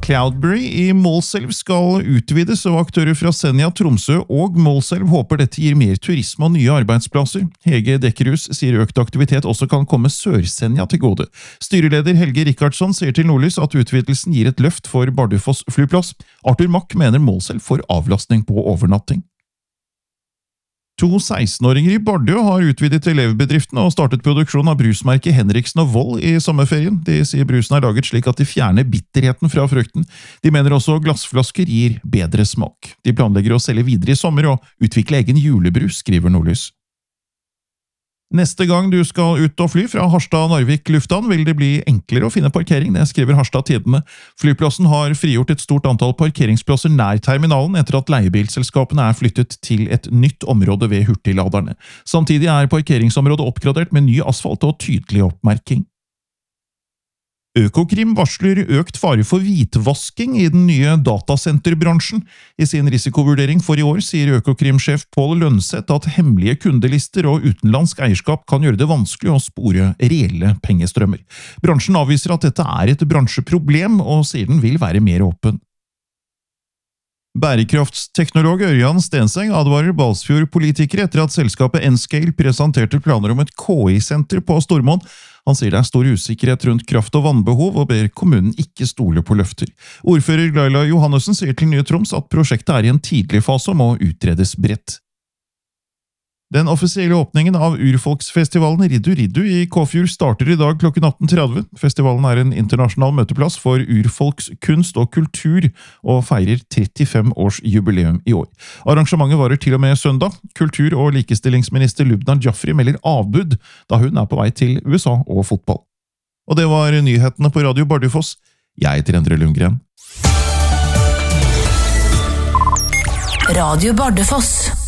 Cloudberry i Målselv skal utvides, og aktører fra Senja, Tromsø og Målselv håper dette gir mer turisme og nye arbeidsplasser. Hege Dekkerhus sier økt aktivitet også kan komme Sør-Senja til gode. Styreleder Helge Rikhardsson sier til Nordlys at utvidelsen gir et løft for Bardufoss flyplass. Arthur Mack mener Målselv får avlastning på overnatting. 2 16-åringer i Bardø har utvidet elevbedriften og startet produksjon av brusmerket Henriksen og Vold i sommerferien. De sier brusen er laget slik at de fjerner bitterheten fra frukten. De mener også glassflasker gir bedre smak. De planlegger å selge videre i sommer og utvikle egen julebrus, skriver Nordlys. Neste gang du skal ut og fly fra Harstad-Narvik lufthavn vil det bli enklere å finne parkering, det skriver Harstad Tidende. Flyplassen har frigjort et stort antall parkeringsplasser nær terminalen etter at leiebilselskapene er flyttet til et nytt område ved hurtigladerne. Samtidig er parkeringsområdet oppgradert med ny asfalt og tydelig oppmerking. Økokrim varsler økt fare for hvitvasking i den nye datasenterbransjen. I sin risikovurdering for i år sier Økokrim-sjef Pål Lønseth at hemmelige kundelister og utenlandsk eierskap kan gjøre det vanskelig å spore reelle pengestrømmer. Bransjen avviser at dette er et bransjeproblem, og sier den vil være mer åpen. Bærekraftsteknolog Ørjan Stenseng advarer Balsfjord-politikere etter at selskapet Enscale presenterte planer om et KI-senter på Stormoen. Han sier det er stor usikkerhet rundt kraft- og vannbehov, og ber kommunen ikke stole på løfter. Ordfører Laila Johannessen sier til Nye Troms at prosjektet er i en tidlig fase og må utredes bredt. Den offisielle åpningen av urfolksfestivalen Riddu Riddu i Kåfjord starter i dag klokken 18:30. Festivalen er en internasjonal møteplass for urfolks kunst og kultur, og feirer 35 års jubileum i år. Arrangementet varer til og med søndag. Kultur- og likestillingsminister Lubna Jaffri melder avbud, da hun er på vei til USA og fotball. Og det var nyhetene på Radio Bardufoss. Jeg heter Endre Lundgren. Radio Bardufoss.